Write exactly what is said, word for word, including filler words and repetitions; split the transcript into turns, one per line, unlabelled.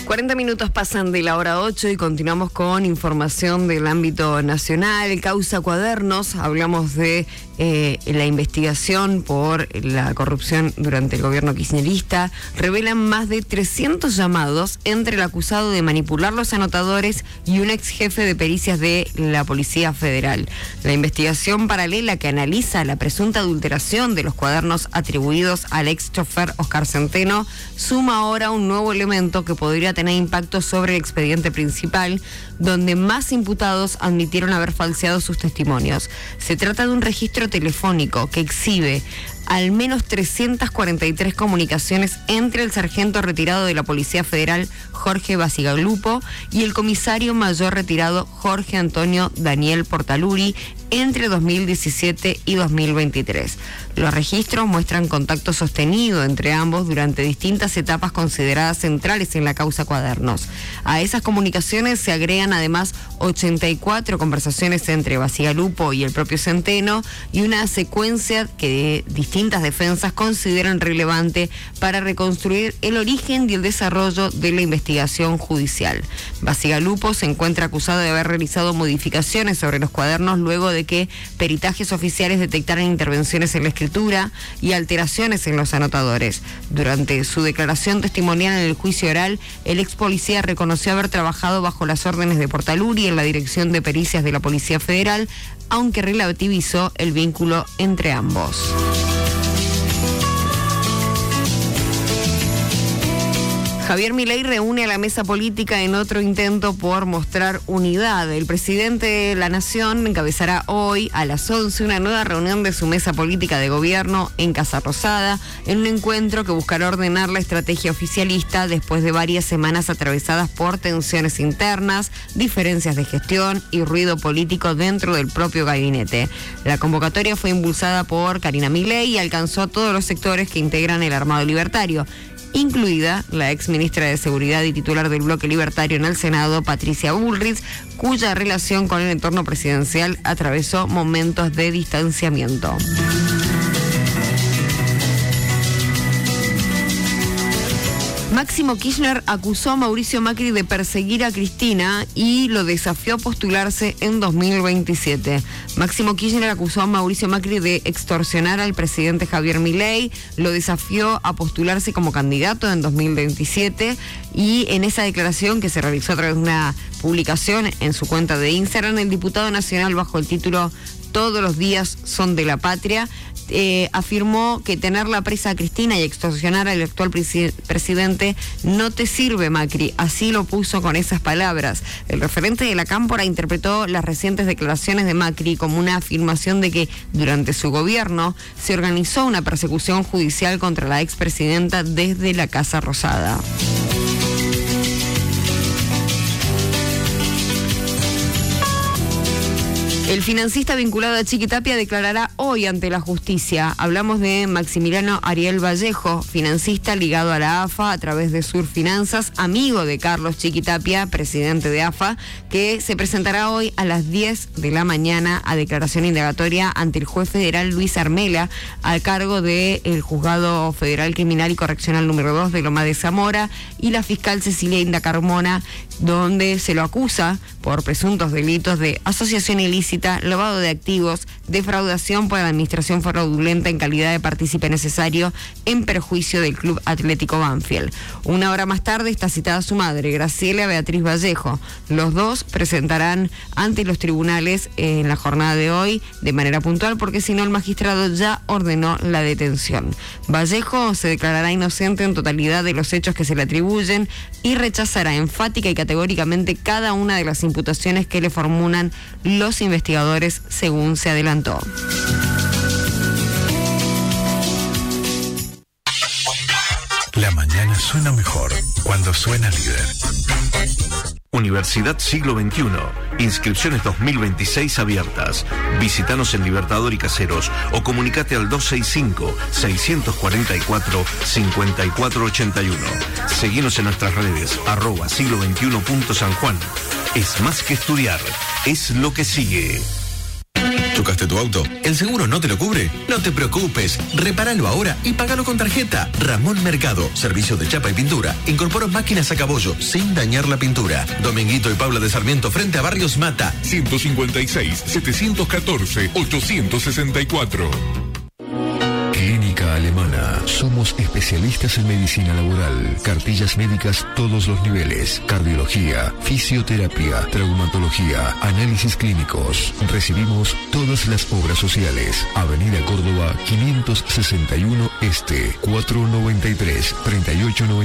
cuarenta minutos pasan de la hora ocho y continuamos con información del ámbito nacional. Causa Cuadernos, hablamos de eh, la investigación por la corrupción durante el gobierno kirchnerista. Revelan más de trescientos llamados entre el acusado de manipular los anotadores y un ex jefe de pericias de la Policía Federal. La investigación paralela que analiza la presunta adulteración de los cuadernos atribuidos al ex chofer Oscar Centeno suma ahora un nuevo elemento que podría tener impacto sobre el expediente principal, donde más imputados admitieron haber falseado sus testimonios. Se trata de un registro telefónico que exhibe al menos trescientas cuarenta y tres comunicaciones entre el sargento retirado de la Policía Federal, Jorge Bacigalupo, y el comisario mayor retirado, Jorge Antonio Daniel Portaluri, entre dos mil diecisiete y dos mil veintitrés. Los registros muestran contacto sostenido entre ambos durante distintas etapas consideradas centrales en la causa Cuadernos. A esas comunicaciones se agregan además ochenta y cuatro conversaciones entre Bacigalupo y el propio Centeno y una secuencia que distintas defensas consideran relevante para reconstruir el origen y el desarrollo de la investigación judicial. Bacigalupo se encuentra acusado de haber realizado modificaciones sobre los cuadernos luego de de que peritajes oficiales detectaran intervenciones en la escritura y alteraciones en los anotadores. Durante su declaración testimonial en el juicio oral, el ex policía reconoció haber trabajado bajo las órdenes de Portaluri en la Dirección de Pericias de la Policía Federal, aunque relativizó el vínculo entre ambos. Javier Milei reúne a la mesa política en otro intento por mostrar unidad. El presidente de la Nación encabezará hoy a las once una nueva reunión de su mesa política de gobierno en Casa Rosada, en un encuentro que buscará ordenar la estrategia oficialista después de varias semanas atravesadas por tensiones internas, diferencias de gestión y ruido político dentro del propio gabinete. La convocatoria fue impulsada por Karina Milei y alcanzó a todos los sectores que integran el armado libertario, incluida la ex ministra de Seguridad y titular del bloque libertario en el Senado, Patricia Bullrich, cuya relación con el entorno presidencial atravesó momentos de distanciamiento. Máximo Kirchner acusó a Mauricio Macri de perseguir a Cristina y lo desafió a postularse en dos mil veintisiete. Máximo Kirchner acusó a Mauricio Macri de extorsionar al presidente Javier Milei, lo desafió a postularse como candidato en dos mil veintisiete y en esa declaración que se realizó a través de una publicación en su cuenta de Instagram, el diputado nacional bajo el título "Todos los días son de la patria", Eh, afirmó que tenerla presa a Cristina y extorsionar al actual presi- presidente no te sirve, Macri. Así lo puso con esas palabras. El referente de la Cámpora interpretó las recientes declaraciones de Macri como una afirmación de que durante su gobierno se organizó una persecución judicial contra la expresidenta desde la Casa Rosada. El financista vinculado a Chiquitapia declarará hoy ante la justicia. Hablamos de Maximiliano Ariel Vallejo, financista ligado a la A F A a través de Sur Finanzas, amigo de Carlos Chiquitapia, presidente de A F A, que se presentará hoy a las diez de la mañana a declaración indagatoria ante el juez federal Luis Armela, al cargo del Juzgado Federal Criminal y Correccional número dos de Loma de Zamora, y la fiscal Cecilia Inda Carmona, donde se lo acusa por presuntos delitos de asociación ilícita, lavado de activos, defraudación por la administración fraudulenta en calidad de partícipe necesario en perjuicio del Club Atlético Banfield. Una hora más tarde está citada su madre, Graciela Beatriz Vallejo. Los dos presentarán ante los tribunales en la jornada de hoy de manera puntual, porque si no el magistrado ya ordenó la detención. Vallejo se declarará inocente en totalidad de los hechos que se le atribuyen y rechazará enfática y categóricamente cada una de las imputaciones que le formulan los investigadores, según se adelantó.
La mañana suena mejor cuando suena Líder. Universidad Siglo veintiuno. Inscripciones dos mil veintiséis abiertas. Visítanos en Libertador y Caseros o comunicate al dos seis cinco, seis cuatro cuatro, cinco cuatro ocho uno. Seguinos en nuestras redes, arroba siglo veintiuno punto San Juan. Es más que estudiar, es lo que sigue.
¿Chocaste tu auto? ¿El seguro no te lo cubre? No te preocupes. Repáralo ahora y págalo con tarjeta. Ramón Mercado, servicio de chapa y pintura. Incorpora máquinas a cabollo sin dañar la pintura. Dominguito y Paula de Sarmiento frente a Barrios Mata.
ciento cincuenta y seis, setecientos catorce, ochocientos sesenta y cuatro.
Clínica Alemana. Somos especialistas en medicina laboral, cartillas médicas todos los niveles, cardiología, fisioterapia, traumatología, análisis clínicos. Recibimos todas las obras sociales. Avenida Córdoba quinientos sesenta y uno Este, cuatrocientos noventa y tres, treinta y ocho noventa y uno.